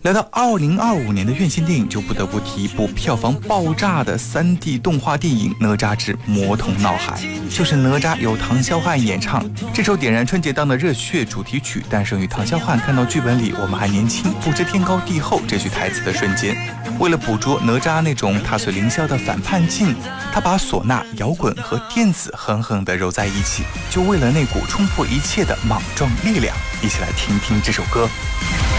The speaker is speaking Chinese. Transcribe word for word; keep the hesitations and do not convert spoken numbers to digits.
来到二零二五年的院线电影，就不得不提一部票房爆炸的 三 D 动画电影《哪吒之魔童闹海》，就是哪吒由唐潇汉演唱。这首点燃春节档的热血主题曲，诞生于唐潇汉看到剧本里"我们还年轻，不知天高地厚"这句台词的瞬间。为了捕捉哪吒那种踏碎凌霄的反叛劲，他把唢呐、摇滚和电子狠狠地揉在一起，就为了那股冲破一切的莽撞力量。一起来听听这首歌。